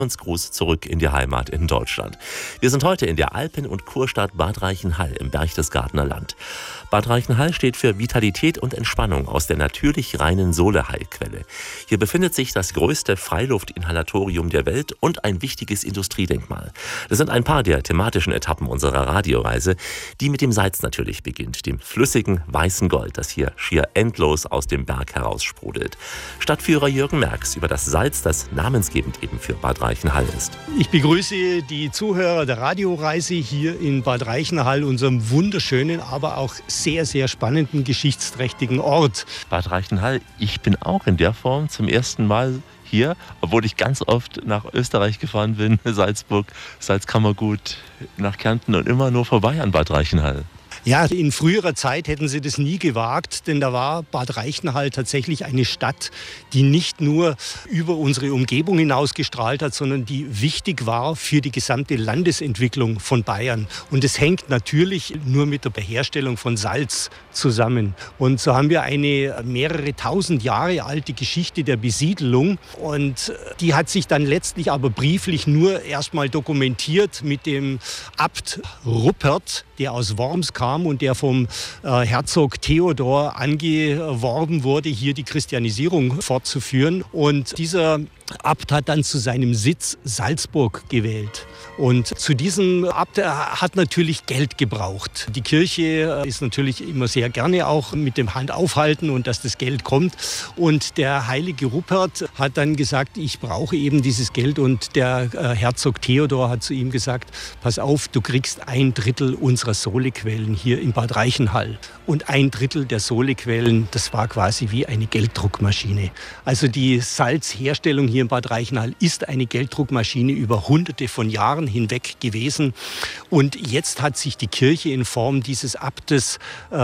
Gruß zurück in die Heimat in Deutschland. Wir sind heute in der Alpen- und Kurstadt Bad Reichenhall im Berchtesgadener Land. Bad Reichenhall steht für Vitalität und Entspannung aus der natürlich reinen Sohle-Heilquelle. Hier befindet sich das größte Freiluftinhalatorium der Welt und ein wichtiges Industriedenkmal. Das sind ein paar der thematischen Etappen unserer Radioreise, die mit dem Salz natürlich beginnt, dem flüssigen weißen Gold, das hier schier endlos aus dem Berg heraussprudelt. Stadtführer Jürgen Merx über das Salz, das namensgebend eben für Bad Reichenhall ist. Ich begrüße die Zuhörer der Radioreise hier in Bad Reichenhall, unserem wunderschönen, aber auch sehr, sehr spannenden, geschichtsträchtigen Ort. Bad Reichenhall, ich bin auch in der Form zum ersten Mal hier, obwohl ich ganz oft nach Österreich gefahren bin, Salzburg, Salzkammergut, nach Kärnten und immer nur vorbei an Bad Reichenhall. Ja, in früherer Zeit hätten sie das nie gewagt, denn da war Bad Reichenhall tatsächlich eine Stadt, die nicht nur über unsere Umgebung hinaus gestrahlt hat, sondern die wichtig war für die gesamte Landesentwicklung von Bayern. Und es hängt natürlich nur mit der Herstellung von Salz zusammen. Und so haben wir eine mehrere tausend Jahre alte Geschichte der Besiedelung. Und die hat sich dann letztlich aber brieflich nur erstmal dokumentiert mit dem Abt Ruppert, der aus Worms kam und der vom Herzog Theodor angeworben wurde, hier die Christianisierung fortzuführen. Und dieser Abt hat dann zu seinem Sitz Salzburg gewählt. Und zu diesem Abt hat natürlich Geld gebraucht. Die Kirche ist natürlich immer sehr gerne auch mit dem Hand aufhalten und dass das Geld kommt. Und der heilige Ruppert hat dann gesagt, ich brauche eben dieses Geld. Und der Herzog Theodor hat zu ihm gesagt, pass auf, du kriegst 1/3 unserer Sohlequellen hier in Bad Reichenhall. Und 1/3 der Sohlequellen, das war quasi wie eine Gelddruckmaschine. Also die Salzherstellung hier in Bad Reichenhall ist eine Gelddruckmaschine über hunderte von Jahren hinweg gewesen. Und jetzt hat sich die Kirche in Form dieses Abtes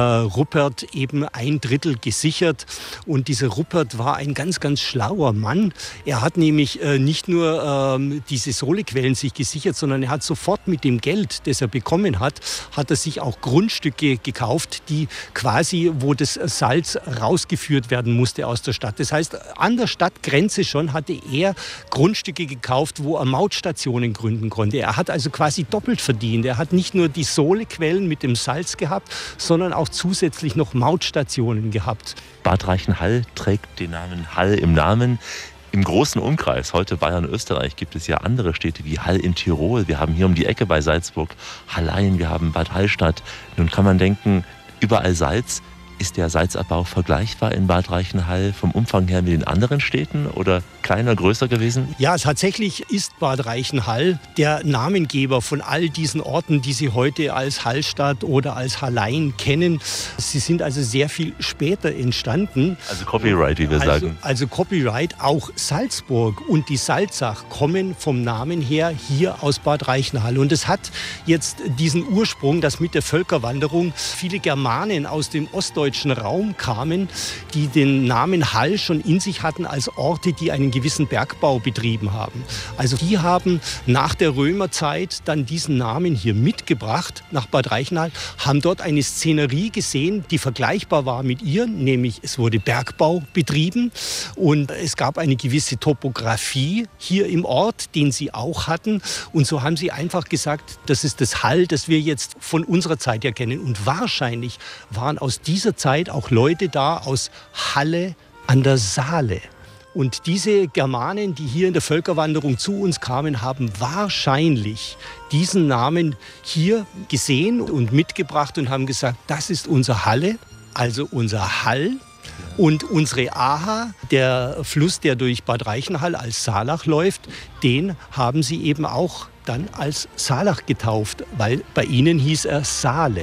Ruppert eben 1/3 gesichert. Und dieser Ruppert war ein ganz, ganz schlauer Mann. Er hat nämlich nicht nur diese Sohlequellen sich gesichert, sondern er hat sofort mit dem Geld, das er bekommen hat, hat er sich auch Grundstücke gekauft, die quasi, wo das Salz rausgeführt werden musste aus der Stadt. Das heißt, an der Stadtgrenze schon hatte er Grundstücke gekauft, wo er Mautstationen gründen konnte. Er hat also quasi doppelt verdient. Er hat nicht nur die Sohlequellen mit dem Salz gehabt, sondern auch zusätzlich noch Mautstationen gehabt. Bad Reichenhall trägt den Namen Hall im Namen. Im großen Umkreis, heute Bayern, Österreich, gibt es ja andere Städte wie Hall in Tirol. Wir haben hier um die Ecke bei Salzburg Hallein, wir haben Bad Hallstatt. Nun kann man denken, überall Salz. Ist der Salzabbau vergleichbar in Bad Reichenhall vom Umfang her mit den anderen Städten oder kleiner, größer gewesen? Ja, tatsächlich ist Bad Reichenhall der Namengeber von all diesen Orten, die Sie heute als Hallstatt oder als Hallein kennen. Sie sind also sehr viel später entstanden. Also Copyright, wie wir sagen. Also Copyright, auch Salzburg und die Salzach kommen vom Namen her hier aus Bad Reichenhall. Und es hat jetzt diesen Ursprung, dass mit der Völkerwanderung viele Germanen aus dem ostdeutschen Raum kamen, die den Namen Hall schon in sich hatten als Orte, die einen gewissen Bergbau betrieben haben. Also die haben nach der Römerzeit dann diesen Namen hier mitgebracht nach Bad Reichenhall, haben dort eine Szenerie gesehen, die vergleichbar war mit ihr, nämlich es wurde Bergbau betrieben und es gab eine gewisse Topografie hier im Ort, den sie auch hatten. Und so haben sie einfach gesagt, das ist das Hall, das wir jetzt von unserer Zeit her kennen. Und wahrscheinlich waren aus dieser Zeit auch Leute da aus Halle an der Saale. Und diese Germanen, die hier in der Völkerwanderung zu uns kamen, haben wahrscheinlich diesen Namen hier gesehen und mitgebracht und haben gesagt, das ist unser Halle, also unser Hall. Und unsere Aha, der Fluss, der durch Bad Reichenhall als Saalach läuft, den haben sie eben auch dann als Saalach getauft, weil bei ihnen hieß er Saale.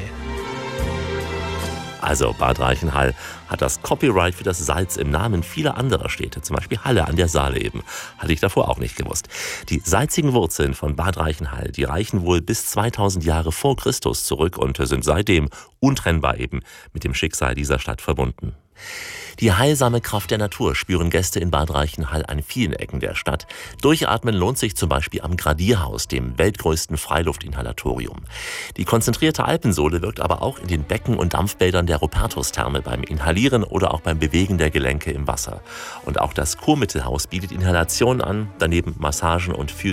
Also Bad Reichenhall hat das Copyright für das Salz im Namen vieler anderer Städte, zum Beispiel Halle an der Saale eben. Hatte ich davor auch nicht gewusst. Die salzigen Wurzeln von Bad Reichenhall, die reichen wohl bis 2000 Jahre vor Christus zurück und sind seitdem untrennbar eben mit dem Schicksal dieser Stadt verbunden. Die heilsame Kraft der Natur spüren Gäste in Bad Reichenhall an vielen Ecken der Stadt. Durchatmen lohnt sich zum Beispiel am Gradierhaus, dem weltgrößten Freiluftinhalatorium. Die konzentrierte Alpensohle wirkt aber auch in den Becken und Dampfbädern der Rupertustherme beim Inhalieren Jonglieren oder auch beim Bewegen der Gelenke im Wasser. Und auch das Kurmittelhaus bietet Inhalationen an, daneben Massagen und